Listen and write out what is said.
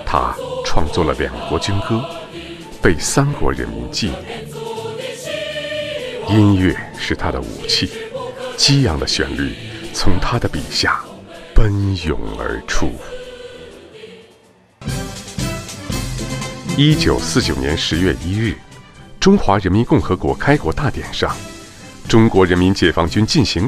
他创作了两国军歌，被三国人民纪念。音乐是他的武器，激昂的旋律从他的笔下奔涌而出。1949年10月1日，中华人民共和国开国大典上，中国人民解放军进行